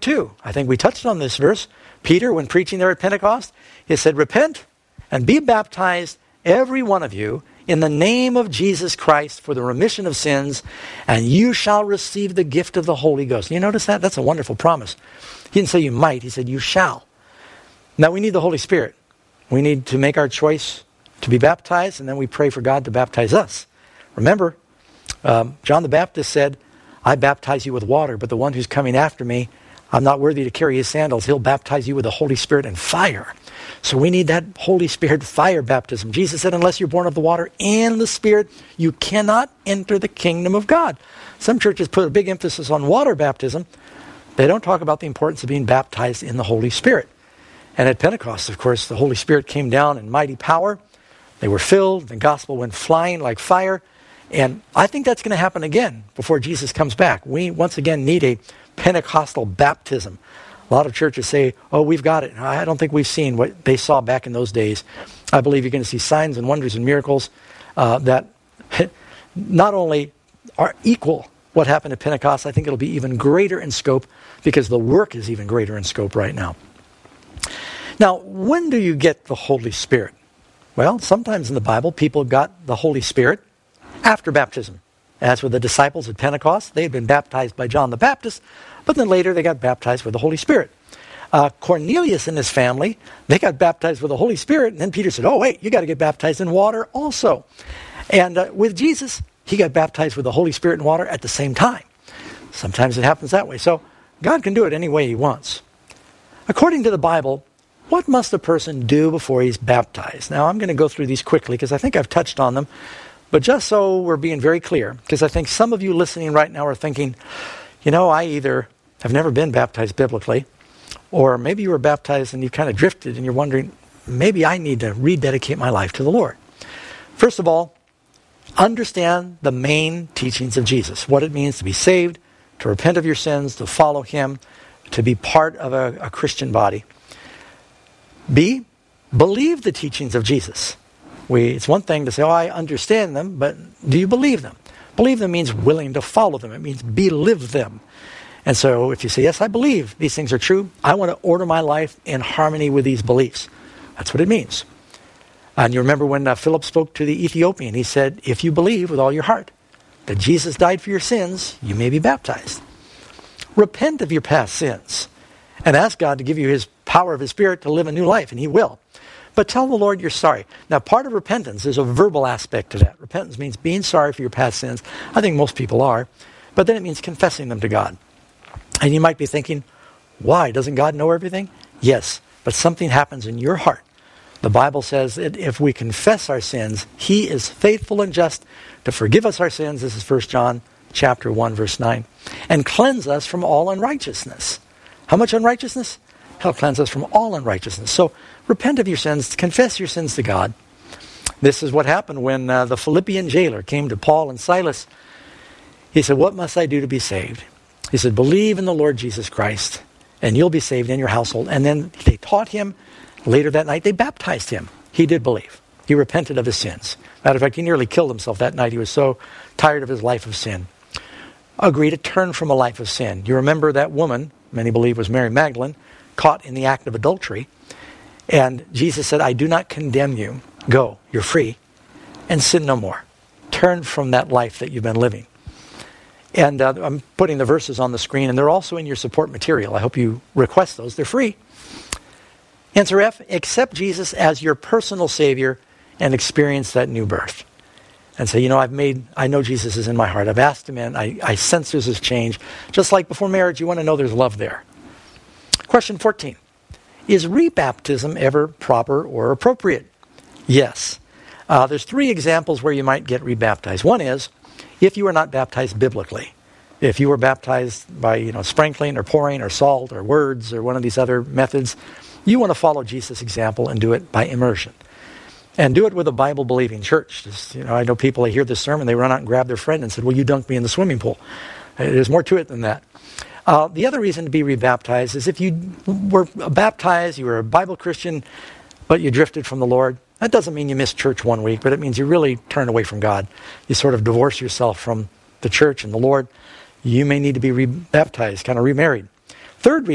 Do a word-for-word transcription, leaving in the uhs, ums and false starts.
two, I think we touched on this verse. Peter, when preaching there at Pentecost, he said, repent and be baptized, every one of you, in the name of Jesus Christ for the remission of sins, and you shall receive the gift of the Holy Ghost. You notice that? That's a wonderful promise. He didn't say you might. He said you shall. Now we need the Holy Spirit. We need to make our choice to be baptized, and then we pray for God to baptize us. Remember, um, John the Baptist said, I baptize you with water, but the one who's coming after me, I'm not worthy to carry his sandals. He'll baptize you with the Holy Spirit and fire. So we need that Holy Spirit fire baptism. Jesus said, unless you're born of the water and the Spirit, you cannot enter the kingdom of God. Some churches put a big emphasis on water baptism. They don't talk about the importance of being baptized in the Holy Spirit. And at Pentecost, of course, the Holy Spirit came down in mighty power. They were filled. The gospel went flying like fire. And I think that's going to happen again before Jesus comes back. We, once again, need a Pentecostal baptism. A lot of churches say, oh, we've got it. I don't think we've seen what they saw back in those days. I believe you're going to see signs and wonders and miracles uh, that not only are equal what happened at Pentecost, I think it'll be even greater in scope because the work is even greater in scope right now. Now, when do you get the Holy Spirit? Well, sometimes in the Bible, people got the Holy Spirit after baptism. As with the disciples at Pentecost, they had been baptized by John the Baptist, but then later they got baptized with the Holy Spirit. Uh, Cornelius and his family, they got baptized with the Holy Spirit, and then Peter said, oh wait, you got to get baptized in water also. And uh, with Jesus, he got baptized with the Holy Spirit and water at the same time. Sometimes it happens that way. So God can do it any way he wants. According to the Bible, what must a person do before he's baptized? Now, I'm going to go through these quickly because I think I've touched on them. But just so we're being very clear, because I think some of you listening right now are thinking, you know, I either have never been baptized biblically, or maybe you were baptized and you kind of drifted and you're wondering, maybe I need to rededicate my life to the Lord. First of all, understand the main teachings of Jesus, what it means to be saved, to repent of your sins, to follow him, to be part of a, a Christian body. B, believe the teachings of Jesus. We, it's one thing to say, oh, I understand them, but do you believe them? Believe them means willing to follow them. It means believe them. And so if you say, yes, I believe these things are true, I want to order my life in harmony with these beliefs. That's what it means. And you remember when uh, Philip spoke to the Ethiopian, he said, if you believe with all your heart that Jesus died for your sins, you may be baptized. Repent of your past sins and ask God to give you his power of his Spirit to live a new life, and he will. But tell the Lord you're sorry. Now, part of repentance is a verbal aspect to that. Repentance means being sorry for your past sins. I think most people are. But then it means confessing them to God. And you might be thinking, why? Doesn't God know everything? Yes, but something happens in your heart. The Bible says that if we confess our sins, he is faithful and just to forgive us our sins. This is First John chapter one, verse nine. And cleanse us from all unrighteousness. How much unrighteousness? He'll cleanse us from all unrighteousness. So repent of your sins, confess your sins to God. This is what happened when uh, the Philippian jailer came to Paul and Silas. He said, what must I do to be saved? He said, believe in the Lord Jesus Christ, and you'll be saved in your household. And then they taught him. Later that night, they baptized him. He did believe. He repented of his sins. Matter of fact, he nearly killed himself that night. He was so tired of his life of sin. Agreed to turn from a life of sin. You remember that woman, many believe was Mary Magdalene, caught in the act of adultery. And Jesus said, I do not condemn you. Go, you're free, and sin no more. Turn from that life that you've been living. And uh, I'm putting the verses on the screen, and they're also in your support material. I hope you request those. They're free. Answer F, accept Jesus as your personal Savior and experience that new birth. And say, you know, I've made, I know Jesus is in my heart. I've asked him in. I, I sense there's this change. Just like before marriage, you want to know there's love there. Question fourteen. Is rebaptism ever proper or appropriate? Yes. Uh, there's three examples where you might get rebaptized. One is if you are not baptized biblically. If you were baptized by, you know, sprinkling or pouring or salt or words or one of these other methods, you want to follow Jesus' example and do it by immersion. And do it with a Bible-believing church. Just, you know, I know people, they hear this sermon, they run out and grab their friend and said, well, you dunked me in the swimming pool. There's more to it than that. Uh, the other reason to be rebaptized is if you were baptized, you were a Bible Christian, but you drifted from the Lord. That doesn't mean you missed church one week, but it means you really turned away from God. You sort of divorce yourself from the church and the Lord. You may need to be rebaptized, kind of remarried. Third reason